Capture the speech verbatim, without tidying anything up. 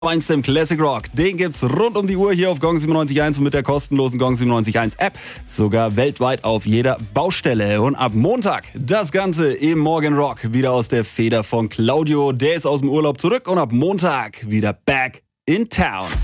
Eins im Classic Rock, den gibt's rund um die Uhr hier auf Gong siebenundneunzig Komma eins und mit der kostenlosen Gong siebenundneunzig Komma eins App sogar weltweit auf jeder Baustelle. Und ab Montag das Ganze im Morgen Rock wieder aus der Feder von Claudio. Der ist aus dem Urlaub zurück und ab Montag wieder back in town.